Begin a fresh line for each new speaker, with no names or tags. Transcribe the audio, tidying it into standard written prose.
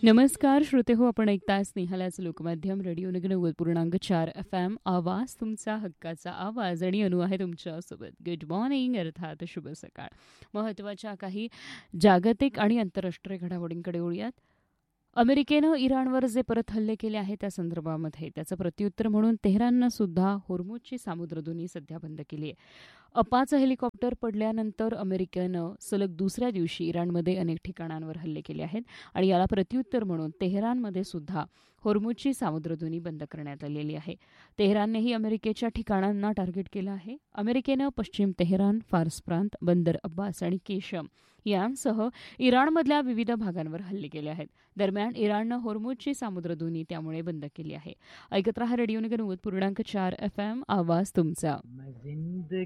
नमस्कार श्रोते हो, आपण ऐकताय स्नेहलाच लोकमाध्यम रेडिओ नगर 90.4 FM. आवाज तुमचा हक्काचा आवाज आणि अनु आहे तुमच्यासोबत. गुड मॉर्निंग अर्थात शुभ सकाळ. महत्त्वाच्या काही जागतिक आणि आंतरराष्ट्रीय घडामोडींकडे वळूयात. अमेरिकेनं इराणवर जे परत हल्ले केले आहेत त्या संदर्भामध्ये त्याचं प्रत्युत्तर म्हणून तेहराननं सुद्धा होर्मुझची सामुद्रधुनी सध्या बंद केली आहे. अपाचं हेलिकॉप्टर पडल्यानंतर अमेरिकेनं सलग दुसऱ्या दिवशी इराणमध्ये अनेक ठिकाणांवर हल्ले केले आहेत आणि याला प्रत्युत्तर म्हणून तेहरानमध्ये सुद्धा होर्मुझची सामुद्रधुनी बंद करण्यात आलेली आहे. तेहराननेही अमेरिकेच्या ठिकाणांना टार्गेट केलं आहे. अमेरिकेनं पश्चिम तेहरान, फार्स प्रांत, बंदर अब्बास आणि केशम यांसह इराणमधल्या विविध भागांवर हल्ले केले आहेत. दरम्यान इराणनं होर्मुझची सामुद्रधुनी त्यामुळे बंद केली आहे. ऐकत रहा रेडिओ नगर 90.4 FM. आवाज तुमचा.